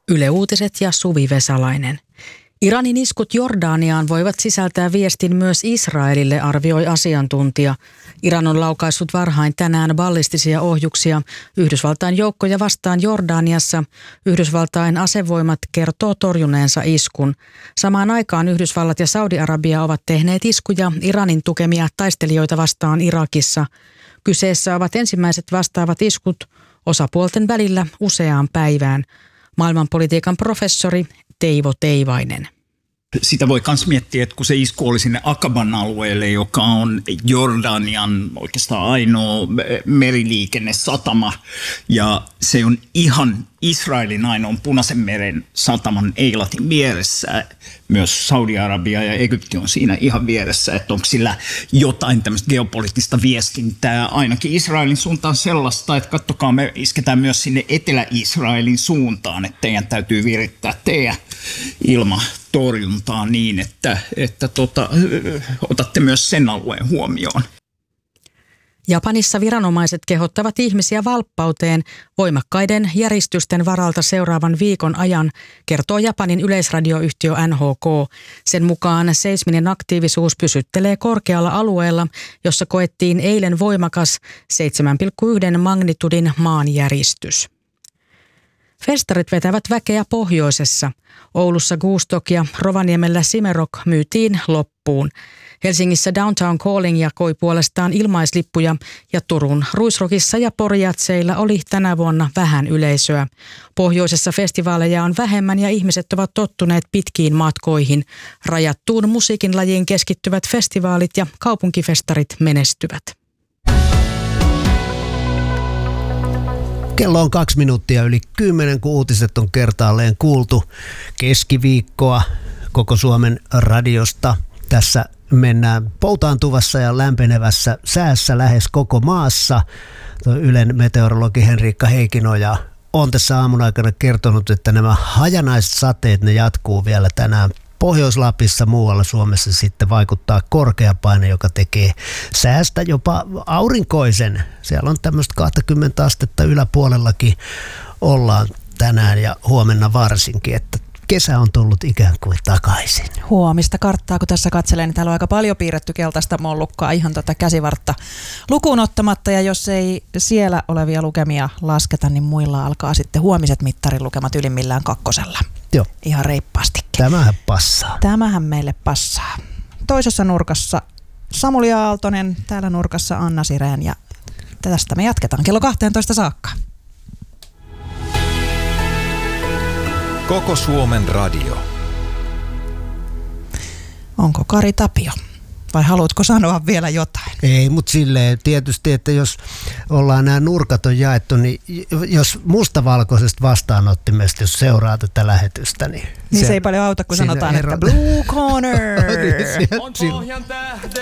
Yle Uutiset ja Suvi Vesalainen. Iranin iskut Jordaniaan voivat sisältää viestin myös Israelille, arvioi asiantuntija. Iran on laukaissut varhain tänään ballistisia ohjuksia Yhdysvaltain joukkoja vastaan Jordaniassa. Yhdysvaltain asevoimat kertoo torjuneensa iskun. Samaan aikaan Yhdysvallat ja Saudi-Arabia ovat tehneet iskuja Iranin tukemia taistelijoita vastaan Irakissa. Kyseessä ovat ensimmäiset vastaavat iskut osapuolten välillä useaan päivään. Maailmanpolitiikan professori Teivo Teivainen. Sitä voi myös miettiä, että kun se isku oli sinne Akaban alueelle, joka on Jordanian oikeastaan ainoa meriliikennesatama, ja se on ihan Israelin ainoan Punaisen meren sataman Eilatin vieressä. Myös Saudi-Arabia ja Egypti on siinä ihan vieressä, että onko sillä jotain tämmöistä geopoliittista viestintää ainakin Israelin suuntaan sellaista, että katsokaa, me isketään myös sinne Etelä-Israelin suuntaan, että teidän täytyy virittää teidän ilmatorjuntaa niin, että otatte myös sen alueen huomioon. Japanissa viranomaiset kehottavat ihmisiä valppauteen voimakkaiden järistysten varalta seuraavan viikon ajan, kertoo Japanin yleisradioyhtiö NHK. Sen mukaan seisminen aktiivisuus pysyttelee korkealla alueella, jossa koettiin eilen voimakas 7,1 magnitudin maanjäristys. Festarit vetävät väkeä pohjoisessa. Oulussa Goostok ja Rovaniemellä Simerok myytiin loppuun. Helsingissä Downtown Calling jakoi puolestaan ilmaislippuja ja Turun Ruisrockissa ja Porijatseilla oli tänä vuonna vähän yleisöä. Pohjoisessa festivaaleja on vähemmän ja ihmiset ovat tottuneet pitkiin matkoihin. Rajattuun musiikin lajiin keskittyvät festivaalit ja kaupunkifestarit menestyvät. Kello on 2 minuuttia yli 10, kun uutiset on kertaalleen kuultu. Keskiviikkoa koko Suomen radiosta. Tässä mennään poutaantuvassa ja lämpenevässä säässä lähes koko maassa. Ylen meteorologi Henriikka Heikinoja on tässä aamun aikana kertonut, että nämä hajanaiset sateet ne jatkuu vielä tänään. Pohjois-Lapissa, muualla Suomessa sitten vaikuttaa korkea paine, joka tekee säästä jopa aurinkoisen. Siellä on tämmöistä 20 astetta yläpuolellakin ollaan tänään ja huomenna varsinkin, että kesä on tullut ikään kuin takaisin. Huomista karttaa, kun tässä katselen, niin täällä on aika paljon piirretty keltaista mollukkaa ihan käsivartta lukuun ottamatta. Ja jos ei siellä olevia lukemia lasketa, niin muilla alkaa sitten huomiset mittarilukemat ylimmillään 2. Joo. Ihan reippaastikin. Tämähän passaa. Tämähän meille passaa. Toisessa nurkassa Samuli Aaltonen, täällä nurkassa Anna Sireen ja tästä me jatketaan kello 12 saakka. Koko Suomen radio. Onko Kari Tapio? Vai haluatko sanoa vielä jotain? Ei, mutta silleen tietysti, että jos ollaan nämä nurkat on jaettu, niin jos mustavalkoisesta vastaanottimesta, jos seuraa tätä lähetystä, niin se ei paljon auta, kun sanotaan, että Blue Corner! On pohjan tähden.